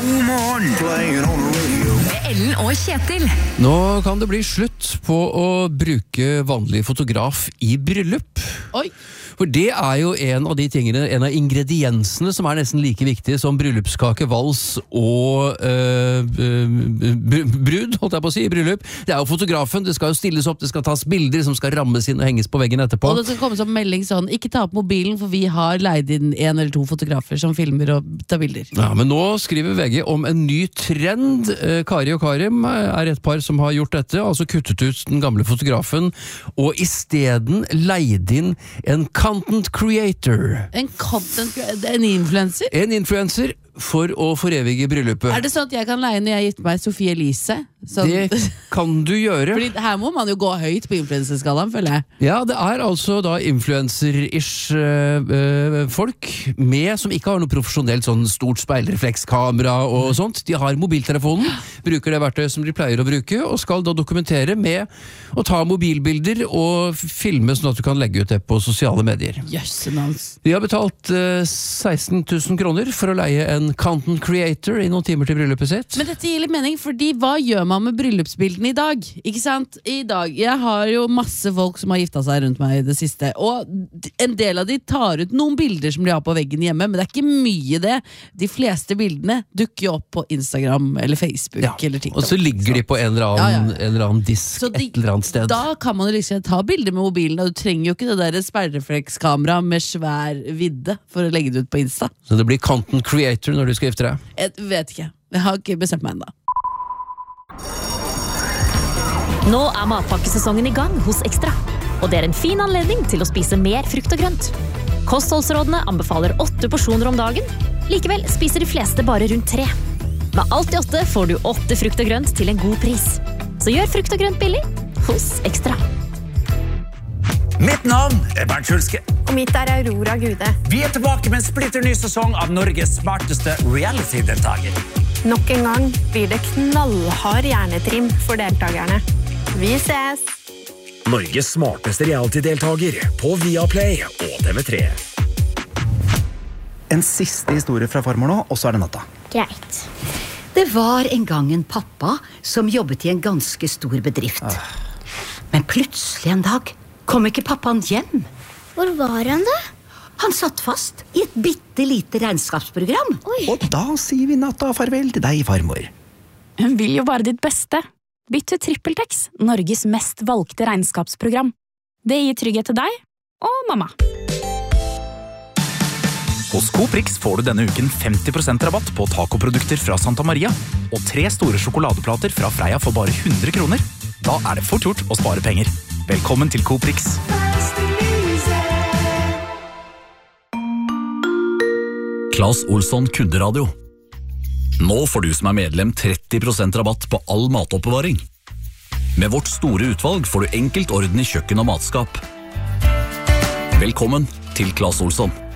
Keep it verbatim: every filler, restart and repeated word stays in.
God morgen, playing on the radio. Med Ellen og Kjetil. Nå kan det bli slutt på å bruke vanlig fotograf i bryllup. Oi. For det er jo en av de tingene, en av ingrediensene som er nesten like viktige som bryllupskake, vals og øh, brud, holdt jeg på å si, i bryllup. Det er jo fotografen, det skal jo stilles opp, det skal tas bilder som skal rammes inn og henges på veggen etterpå. Og det skal komme som melding sånn, ikke ta opp mobilen, for vi har leid inn en eller to fotografer som filmer og tar bilder. Ja, men nå skriver V G om en ny trend. Kari og Karim er et par som har gjort dette, altså kuttet ut den gamle fotografen, og i stedet leid inn en content creator. En content creator? En influencer? En influencer for å forevige bryllupet. Er det sånn at jeg kan leie når jeg gifter meg Sofie Elise? Sånn. Det kan du gjøre. Fordi her må man jo gå høyt på influencerskalaen, føler jeg. Ja, det er altså da influencer-ish øh, folk med, som ikke har noe profesjonelt sånn stort speilreflekskamera og sånt. De har mobiltelefonen, bruker det verktøyet som de pleier å bruke, og skal da dokumentere med å ta mobilbilder og filme sånn at du kan legge ut det på sosiale medier. Jøssenans. De har betalt øh, seksten tusen kroner for å leie en content creator i noen timer til bryllupet sitt. Men dette gir litt mening, fordi hva gjør man med bryllupsbildene i dag? Ikke sant? I dag, jeg har jo masse folk som har gifta seg rundt meg i det siste, og en del av de tar ut noen bilder som de har på veggen hjemme, men det er ikke mye det. De fleste bildene dukker jo opp på Instagram eller Facebook Ja, eller TikTok. og så ligger de på en eller annen, Ja, ja. en eller annen disk Så de, et eller annet sted. Da kan man jo liksom ta bilder med mobilen, og du trenger jo ikke det der speilreflekskamera med svær vidde for å legge det ut på Insta. Så det blir content creator når du skal gifte deg. Jeg vet ikke. Jeg har ikke bestemt meg enda. Nå er matpakkesesongen i gang hos Ekstra, og det er en fin anledning til å spise mer frukt og grønt. Kostholdsrådene anbefaler åtte porsjoner om dagen, likevel spiser de fleste bare rundt tre. Med alt i åtte får du åtte frukt og grønt til en god pris. Så gjør frukt og grønt billig hos Ekstra. Mitt navn er Bernt Schulske. Og mitt er Aurora Gude. Vi er tilbake med en splitter ny sesong av Norges smarteste reality-deltager. Nok en gang blir det knallhard hjernetrim for deltakerne. Vi ses! Norges smarteste reality-deltager på Viaplay og T V tre. En siste historie fra farmor nå, og så er det natta. Greit. Det var en gang en pappa som jobbet i en ganske stor bedrift. Ah. Men plutselig en dag kom ikke pappaen hjem. Hvor var han da? Han satt fast i et bitte lite regnskapsprogram. Oi. Og da sier vi natta farvel til deg, farmor. Hun vil jo bare ditt beste. Bytt til TrippelTex, Norges mest valgte regnskapsprogram. Det gir trygghet til deg og mamma. Hos Coprix får du denne uken femti prosent rabatt på tacoprodukter fra Santa Maria og tre store sjokoladeplater fra Freia for bare hundre kroner. Da er det fort gjort å spare penger. Velkommen til Coprix. Claes Olsson kunderadio. Nå får du som er medlem tretti prosent rabatt på all matoppbevaring. Med vårt store utvalg får du enkelt orden i kjøkken og matskap. Velkommen til Claes Olsson.